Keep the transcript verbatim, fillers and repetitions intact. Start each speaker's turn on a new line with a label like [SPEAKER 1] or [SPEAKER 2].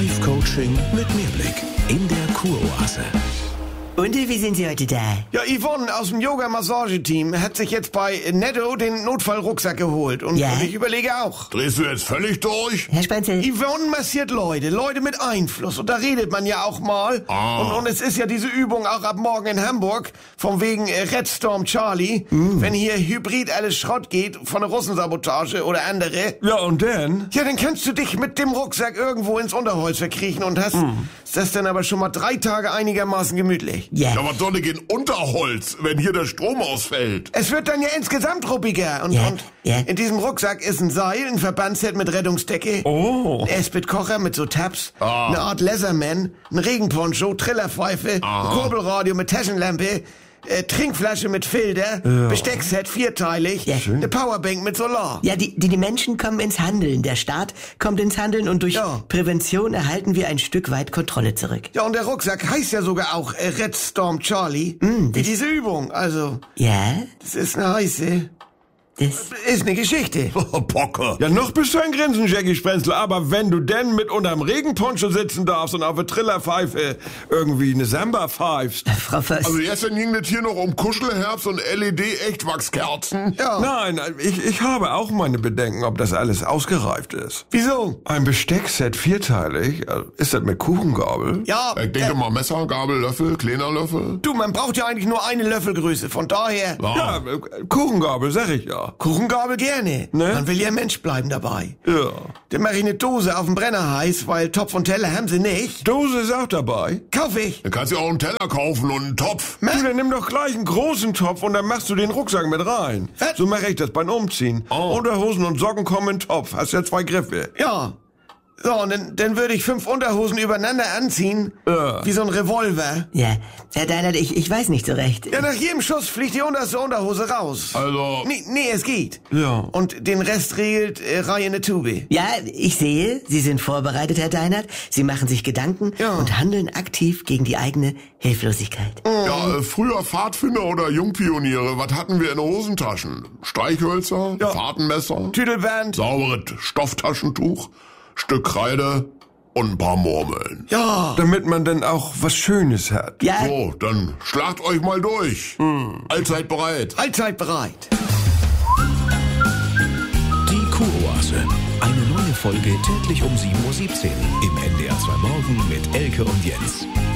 [SPEAKER 1] Life-Coaching mit Mehrblick in der Kuroase.
[SPEAKER 2] Und wie sind Sie heute da?
[SPEAKER 3] Ja, Yvonne aus dem Yoga-Massageteam hat sich jetzt bei Netto den Notfallrucksack geholt. Und,
[SPEAKER 2] Ja?
[SPEAKER 3] und ich überlege auch.
[SPEAKER 4] Drehst du jetzt völlig durch?
[SPEAKER 2] Herr Spenzel?
[SPEAKER 3] Yvonne massiert Leute, Leute mit Einfluss. Und da redet man ja auch mal.
[SPEAKER 4] Ah.
[SPEAKER 3] Und, und es ist ja diese Übung auch ab morgen in Hamburg. Von wegen äh, Red Storm Charlie. Mm. Wenn hier Hybrid alles Schrott geht, von der Russensabotage oder andere.
[SPEAKER 5] Ja, und dann?
[SPEAKER 3] Ja, dann kannst du dich mit dem Rucksack irgendwo ins Unterholz verkriechen und hast mm. das dann aber schon mal drei Tage einigermaßen gemütlich.
[SPEAKER 2] Ja.
[SPEAKER 4] Ja, was soll denn gehen Unterholz, wenn hier der Strom ausfällt?
[SPEAKER 3] Es wird dann ja insgesamt ruppiger. Und,
[SPEAKER 2] Ja,
[SPEAKER 3] und
[SPEAKER 2] ja.
[SPEAKER 3] in diesem Rucksack ist ein Seil, ein Verbandsset mit Rettungsdecke,
[SPEAKER 5] Oh.
[SPEAKER 3] ein Esbit-Kocher mit so Tabs,
[SPEAKER 4] Ah.
[SPEAKER 3] eine Art Leatherman, ein Regenponcho, Trillerpfeife,
[SPEAKER 4] Aha.
[SPEAKER 3] ein Kurbelradio mit Taschenlampe, äh, Trinkflasche mit Filter, Besteckset vierteilig,
[SPEAKER 2] Ja.
[SPEAKER 3] eine Powerbank mit Solar.
[SPEAKER 2] Ja, die, die, die Menschen kommen ins Handeln. Der Staat kommt ins Handeln und durch
[SPEAKER 3] Ja.
[SPEAKER 2] Prävention erhalten wir ein Stück weit Kontrolle zurück.
[SPEAKER 3] Ja, und der Rucksack heißt ja sogar auch äh, Red Storm Charlie.
[SPEAKER 2] Mm,
[SPEAKER 3] Wie
[SPEAKER 2] das-
[SPEAKER 3] diese Übung. Also,
[SPEAKER 2] Ja,
[SPEAKER 3] das ist eine heiße,
[SPEAKER 2] das...
[SPEAKER 3] ist eine Geschichte.
[SPEAKER 4] Bocke.
[SPEAKER 5] Ja, noch bist du ein Grinsen, Jackie Spenzel, aber wenn du denn mit unterm Regenponcho sitzen darfst und auf der Trillerpfeife irgendwie eine Samba pfeifst.
[SPEAKER 2] Frau Voss...
[SPEAKER 4] Also gestern ging das hier noch um Kuschelherbst und L E D-Echtwachskerzen.
[SPEAKER 3] Ja.
[SPEAKER 5] Nein, ich, ich habe auch meine Bedenken, ob das alles ausgereift ist.
[SPEAKER 3] Wieso?
[SPEAKER 5] Ein Besteckset vierteilig, also ist das mit Kuchengabel?
[SPEAKER 3] Ja,
[SPEAKER 4] Ich denke
[SPEAKER 3] äh,
[SPEAKER 4] mal Messer, Gabel, Löffel, kleiner Löffel.
[SPEAKER 3] du, man braucht ja eigentlich nur eine Löffelgröße. Von daher,
[SPEAKER 5] Ja, äh, Kuchengabel, sag ich ja.
[SPEAKER 3] Kuchengabel gerne.
[SPEAKER 5] Ne?
[SPEAKER 3] Man will ja Mensch bleiben dabei.
[SPEAKER 5] Ja.
[SPEAKER 3] Dann mache ich eine Dose auf den Brenner heiß, weil Topf und Teller haben sie nicht.
[SPEAKER 5] Dose ist auch dabei.
[SPEAKER 3] Kauf ich.
[SPEAKER 4] Dann kannst du auch einen Teller kaufen und einen Topf.
[SPEAKER 5] Du, dann nimm doch gleich einen großen Topf und dann machst du den Rucksack mit rein.
[SPEAKER 3] Was?
[SPEAKER 5] So mache ich das beim Umziehen.
[SPEAKER 4] Oh.
[SPEAKER 5] Unterhosen und Socken kommen in den Topf. Hast ja zwei Griffe.
[SPEAKER 3] Ja. So, und dann, dann würde ich fünf Unterhosen übereinander anziehen.
[SPEAKER 5] Ja.
[SPEAKER 3] Wie so ein Revolver.
[SPEAKER 2] Ja, Herr Deinert, ich, ich weiß nicht so recht.
[SPEAKER 3] Ja, nach jedem Schuss fliegt die unterste Unterhose raus.
[SPEAKER 4] Also,
[SPEAKER 3] Nee, nee, es geht.
[SPEAKER 5] Ja.
[SPEAKER 3] Und den Rest regelt äh, Reihe in der Tube.
[SPEAKER 2] Ja, ich sehe, Sie sind vorbereitet, Herr Deinert. Sie machen sich Gedanken
[SPEAKER 3] Ja.
[SPEAKER 2] und handeln aktiv gegen die eigene Hilflosigkeit.
[SPEAKER 4] ja, äh, früher Pfadfinder oder Jungpioniere, was hatten wir in den Hosentaschen? Streichhölzer,
[SPEAKER 3] Ja.
[SPEAKER 4] Fahrtenmesser,
[SPEAKER 3] Tüdelband.
[SPEAKER 4] sauberes Stofftaschentuch, Stück Kreide und ein paar Murmeln.
[SPEAKER 3] Ja.
[SPEAKER 5] Damit man dann auch was Schönes hat.
[SPEAKER 2] Ja,
[SPEAKER 4] So, dann schlagt euch mal durch. Allzeit bereit.
[SPEAKER 3] Allzeit bereit.
[SPEAKER 1] Die Kuroase. Eine neue Folge täglich um sieben Uhr siebzehn im N D R zwei Morgen mit Elke und Jens.